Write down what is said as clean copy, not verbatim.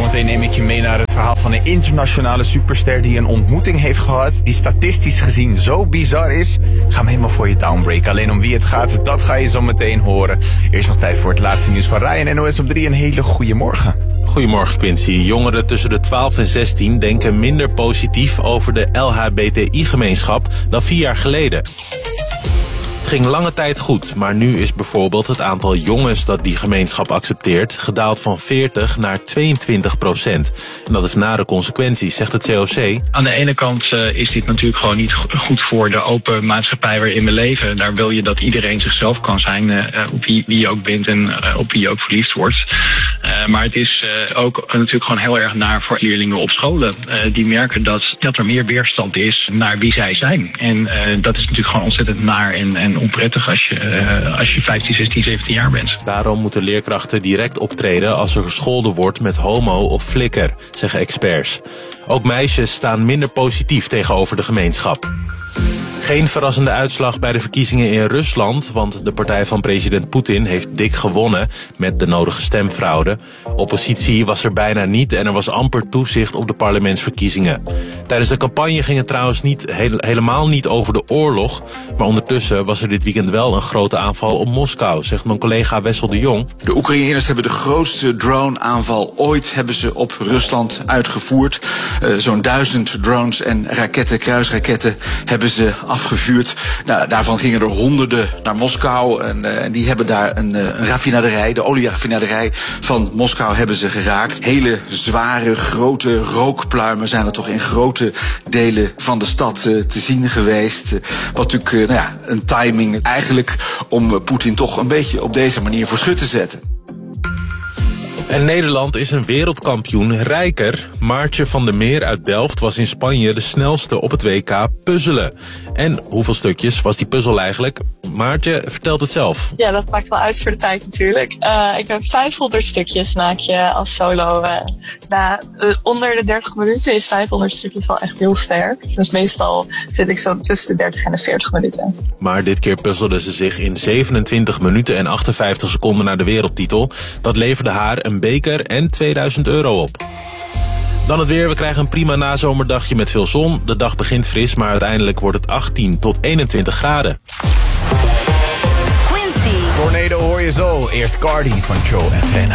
Zometeen neem ik je mee naar het verhaal van een internationale superster die een ontmoeting heeft gehad die statistisch gezien zo bizar is. Ga hem helemaal voor je downbreak. Alleen om wie het gaat, dat ga je zo meteen horen. Eerst nog tijd voor het laatste nieuws van Ryan, NOS op 3. Een hele goede morgen. Goedemorgen Quincy. Jongeren tussen de 12 en 16 denken minder positief over de LHBTI-gemeenschap dan 4 jaar geleden. Het ging lange tijd goed, maar nu is bijvoorbeeld het aantal jongens dat die gemeenschap accepteert gedaald van 40 naar 22%. En dat heeft nare consequenties, zegt het COC. Aan de ene kant is dit natuurlijk gewoon niet goed voor de open maatschappij waarin we leven. Daar wil je dat iedereen zichzelf kan zijn, op wie je ook bent en op wie je ook verliefd wordt. Maar het is ook natuurlijk gewoon heel erg naar voor leerlingen op scholen. Die merken dat er meer weerstand is naar wie zij zijn. En dat is natuurlijk gewoon ontzettend naar en onprettig als je 15, 16, 17 jaar bent. Daarom moeten leerkrachten direct optreden als er gescholden wordt met homo of flikker, zeggen experts. Ook meisjes staan minder positief tegenover de gemeenschap. Geen verrassende uitslag bij de verkiezingen in Rusland, want de partij van president Poetin heeft dik gewonnen met de nodige stemfraude. Oppositie was er bijna niet en er was amper toezicht op de parlementsverkiezingen. Tijdens de campagne ging het trouwens helemaal niet over de oorlog, maar ondertussen was er dit weekend wel een grote aanval op Moskou, zegt mijn collega Wessel de Jong. De Oekraïners hebben de grootste drone-aanval ooit hebben ze op Rusland uitgevoerd. Zo'n 1000 drones en raketten, kruisraketten hebben ze afgevuurd. Nou, daarvan gingen er honderden naar Moskou en die hebben daar een raffinaderij, de olieraffinaderij van Moskou hebben ze geraakt. Hele zware, grote rookpluimen zijn er toch in grote delen van de stad te zien geweest. Wat natuurlijk een timing eigenlijk om Poetin toch een beetje op deze manier voor schut te zetten. En Nederland is een wereldkampioen rijker. Maartje van der Meer uit Delft was in Spanje de snelste op het WK puzzelen. En hoeveel stukjes was die puzzel eigenlijk? Maartje vertelt het zelf. Ja, dat maakt wel uit voor de tijd natuurlijk. Ik heb 500 stukjes maak je als solo. Onder de 30 minuten is 500 stukjes wel echt heel sterk. Dus meestal zit ik zo tussen de 30 en de 40 minuten. Maar dit keer puzzelde ze zich in 27 minuten en 58 seconden naar de wereldtitel. Dat leverde haar een beker en €2000 op. Dan het weer. We krijgen een prima nazomerdagje met veel zon. De dag begint fris, maar uiteindelijk wordt het 18 tot 21 graden. Tornado hoor je zo. Eerst Cardi van Joe en Fena.